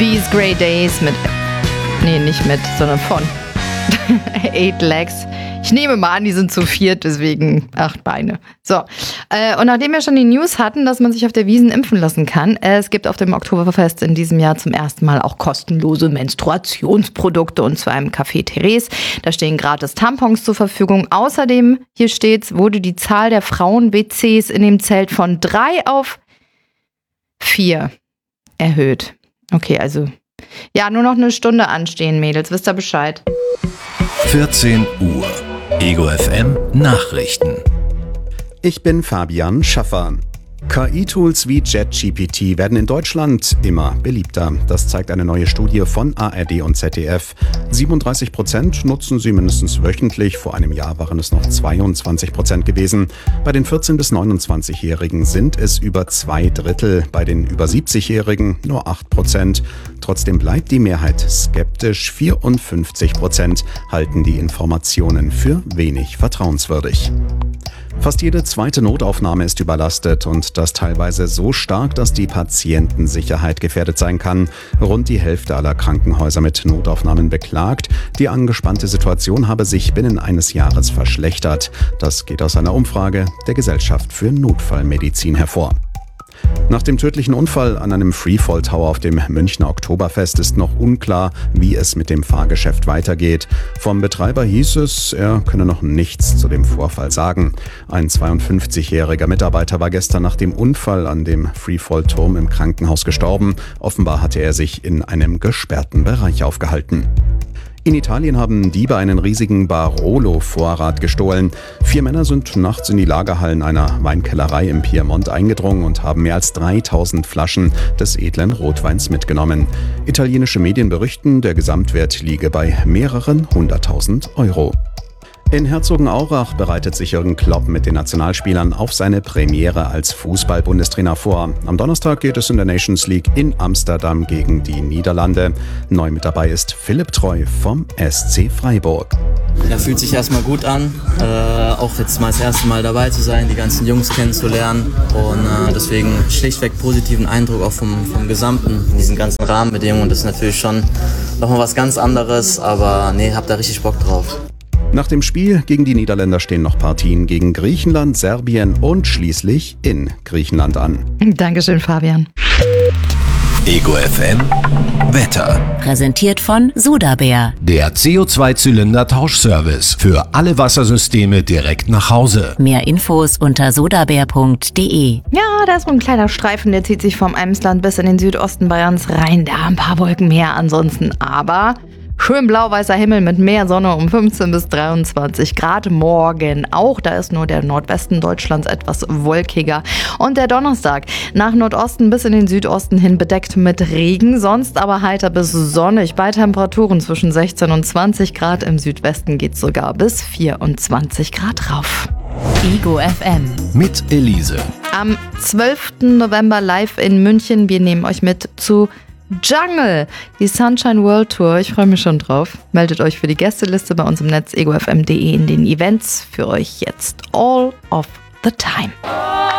These Grey Days sondern von 8 Legs. Ich nehme mal an, die sind zu viert, deswegen 8 Beine. So, und nachdem wir schon die News hatten, dass man sich auf der Wiesn impfen lassen kann, es gibt auf dem Oktoberfest in diesem Jahr zum ersten Mal auch kostenlose Menstruationsprodukte, und zwar im Café Therese. Da stehen gratis Tampons zur Verfügung. Außerdem, hier steht's, wurde die Zahl der Frauen-WCs in dem Zelt von 3 auf 4 erhöht. Okay, also ja, nur noch eine Stunde anstehen, Mädels. Wisst ihr Bescheid? 14 Uhr. Ego FM Nachrichten. Ich bin Fabian Schaffer. KI-Tools wie ChatGPT werden in Deutschland immer beliebter. Das zeigt eine neue Studie von ARD und ZDF. 37% nutzen sie mindestens wöchentlich. Vor einem Jahr waren es noch 22% gewesen. Bei den 14- bis 29-Jährigen sind es über 2/3. Bei den über 70-Jährigen nur 8%. Trotzdem bleibt die Mehrheit skeptisch. 54% halten die Informationen für wenig vertrauenswürdig. Fast jede zweite Notaufnahme ist überlastet, und das teilweise so stark, dass die Patientensicherheit gefährdet sein kann. Rund die Hälfte aller Krankenhäuser mit Notaufnahmen beklagt, die angespannte Situation habe sich binnen eines Jahres verschlechtert. Das geht aus einer Umfrage der Gesellschaft für Notfallmedizin hervor. Nach dem tödlichen Unfall an einem Freefall Tower auf dem Münchner Oktoberfest ist noch unklar, wie es mit dem Fahrgeschäft weitergeht. Vom Betreiber hieß es, er könne noch nichts zu dem Vorfall sagen. Ein 52-jähriger Mitarbeiter war gestern nach dem Unfall an dem Freefall-Turm im Krankenhaus gestorben. Offenbar hatte er sich in einem gesperrten Bereich aufgehalten. In Italien haben Diebe einen riesigen Barolo-Vorrat gestohlen. 4 Männer sind nachts in die Lagerhallen einer Weinkellerei im Piemont eingedrungen und haben mehr als 3000 Flaschen des edlen Rotweins mitgenommen. Italienische Medien berichten, der Gesamtwert liege bei mehreren 100.000 Euro. In Herzogenaurach bereitet sich Jürgen Klopp mit den Nationalspielern auf seine Premiere als Fußball-Bundestrainer vor. Am Donnerstag geht es in der Nations League in Amsterdam gegen die Niederlande. Neu mit dabei ist Philipp Treu vom SC Freiburg. Ja, fühlt sich erstmal gut an, auch jetzt mal das erste Mal dabei zu sein, die ganzen Jungs kennenzulernen, und deswegen schlichtweg positiven Eindruck auch vom Gesamten, in diesen ganzen Rahmenbedingungen. Das ist natürlich schon nochmal was ganz anderes, aber hab da richtig Bock drauf. Nach dem Spiel gegen die Niederländer stehen noch Partien gegen Griechenland, Serbien und schließlich in Griechenland an. Dankeschön, Fabian. Ego FM Wetter. Präsentiert von Sudabär. Der CO2-Zylinder-Tauschservice für alle Wassersysteme direkt nach Hause. Mehr Infos unter sudabär.de. Ja, da ist so ein kleiner Streifen, der zieht sich vom Emsland bis in den Südosten Bayerns rein. Da ein paar Wolken mehr ansonsten, aber schön blau-weißer Himmel mit mehr Sonne um 15 bis 23 Grad morgen. Auch da ist nur der Nordwesten Deutschlands etwas wolkiger. Und der Donnerstag nach Nordosten bis in den Südosten hin bedeckt mit Regen, sonst aber heiter bis sonnig bei Temperaturen zwischen 16 und 20 Grad. Im Südwesten geht es sogar bis 24 Grad rauf. Ego FM. Mit Elise. Am 12. November live in München. Wir nehmen euch mit zu Jungle, die Sunshine World Tour. Ich freue mich schon drauf. Meldet euch für die Gästeliste bei uns im Netz egofm.de in den Events. Für euch jetzt All of the Time.